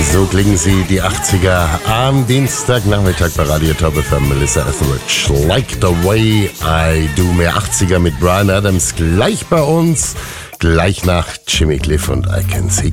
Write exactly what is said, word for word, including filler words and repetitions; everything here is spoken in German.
So klingen sie, die achtziger, am Dienstagnachmittag bei Radio Top F M. Melissa Etheridge, Like the Way I Do. Mehr achtziger mit Bryan Adams gleich bei uns, gleich nach Jimmy Cliff und I Can See